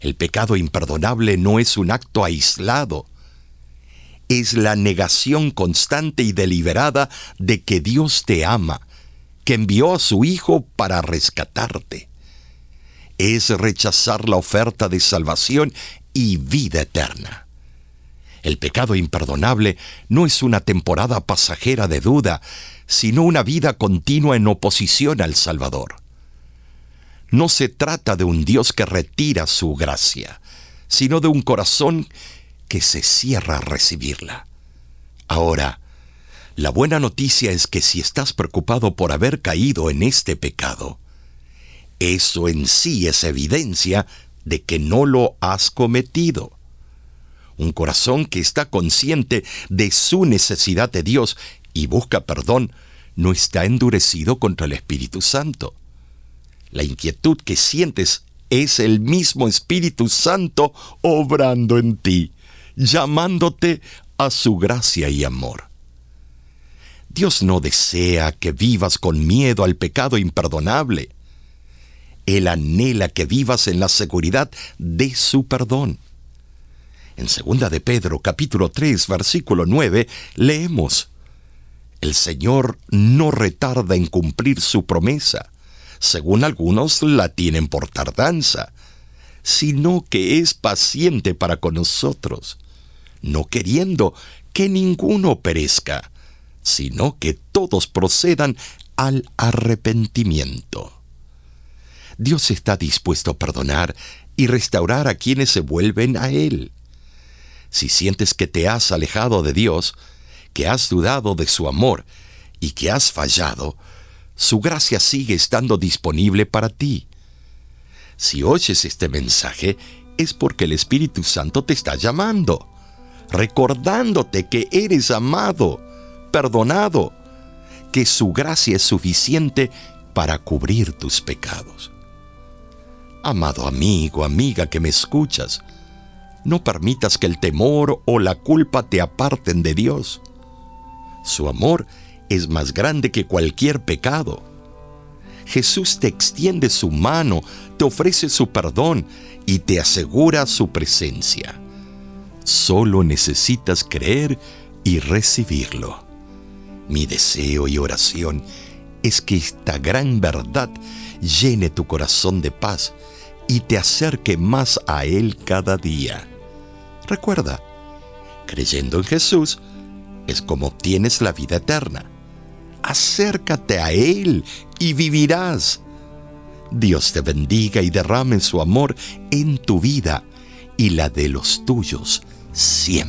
El pecado imperdonable no es un acto aislado. Es la negación constante y deliberada de que Dios te ama, que envió a su Hijo para rescatarte. Es rechazar la oferta de salvación y vida eterna. El pecado imperdonable no es una temporada pasajera de duda, sino una vida continua en oposición al Salvador. No se trata de un Dios que retira su gracia, sino de un corazón que se cierra a recibirla. Ahora, la buena noticia es que si estás preocupado por haber caído en este pecado, eso en sí es evidencia de que no lo has cometido. Un corazón que está consciente de su necesidad de Dios y busca perdón no está endurecido contra el Espíritu Santo. La inquietud que sientes es el mismo Espíritu Santo obrando en ti, llamándote a su gracia y amor. Dios no desea que vivas con miedo al pecado imperdonable. Él anhela que vivas en la seguridad de su perdón. En 2 de Pedro, capítulo 3, versículo 9, leemos: El Señor no retarda en cumplir su promesa, según algunos la tienen por tardanza, sino que es paciente para con nosotros, no queriendo que ninguno perezca, sino que todos procedan al arrepentimiento. Dios está dispuesto a perdonar y restaurar a quienes se vuelven a Él. Si sientes que te has alejado de Dios, que has dudado de su amor y que has fallado, su gracia sigue estando disponible para ti. Si oyes este mensaje, es porque el Espíritu Santo te está llamando, recordándote que eres amado, perdonado, que su gracia es suficiente para cubrir tus pecados. Amado amigo, amiga que me escuchas, no permitas que el temor o la culpa te aparten de Dios. Su amor es más grande que cualquier pecado. Jesús te extiende su mano, te ofrece su perdón y te asegura su presencia. Solo necesitas creer y recibirlo. Mi deseo y oración es que esta gran verdad llene tu corazón de paz y te acerque más a Él cada día. Recuerda, creyendo en Jesús es como obtienes la vida eterna. Acércate a Él y vivirás. Dios te bendiga y derrame su amor en tu vida y la de los tuyos siempre.